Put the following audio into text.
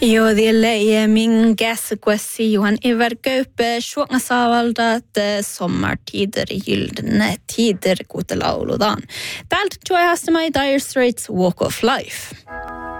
Jo dille min gasquesi Johan Ivar Gaupe sjunga savaldat sommartider gyllene tider gode lauludan. Dalt joy hasta my Dire Straits Walk of Life.